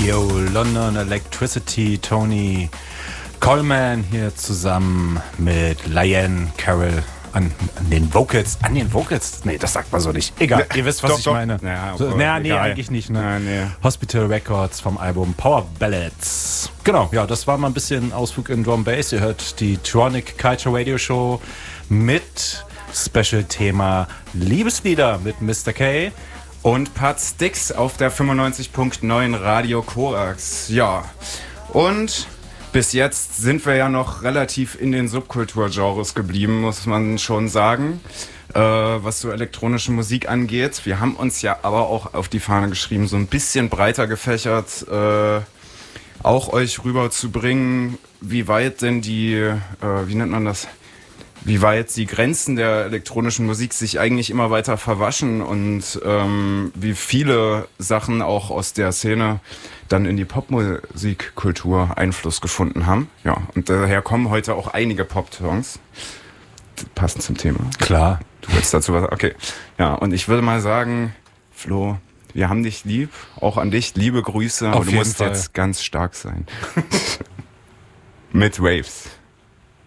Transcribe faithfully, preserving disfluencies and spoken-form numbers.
Radio London Electricity, Tony Coleman hier zusammen mit Liane Carroll an, an den Vocals. An den Vocals? Nee, das sagt man so nicht. Egal, ihr wisst, was doch, ich doch. meine. Ja, so, aber naja, nee, egal. eigentlich nicht. Ne? Ja, nee. Hospital Records vom Album Power Ballads. Genau, ja, das war mal ein bisschen Ausflug in Drum Bass. Ihr hört die Tronic Culture Radio Show mit Special-Thema Liebeslieder mit Mister K. Und Pat Sticks auf der fünfundneunzig Komma neun Radio Korax. Ja, und bis jetzt sind wir ja noch relativ in den Subkulturgenres geblieben, muss man schon sagen, äh, was so elektronische Musik angeht. Wir haben uns ja aber auch auf die Fahne geschrieben, so ein bisschen breiter gefächert, äh, auch euch rüberzubringen, wie weit denn die, äh, wie nennt man das, wie weit die Grenzen der elektronischen Musik sich eigentlich immer weiter verwaschen und ähm, wie viele Sachen auch aus der Szene dann in die Popmusikkultur Einfluss gefunden haben. Ja, und daher kommen heute auch einige Pop-Songs, passend zum Thema. Klar. Du willst dazu was? Okay. Ja, und ich würde mal sagen, Flo, wir haben dich lieb, auch an dich, liebe Grüße, Auf aber du jeden musst Fall. jetzt ganz stark sein. Mit Waves.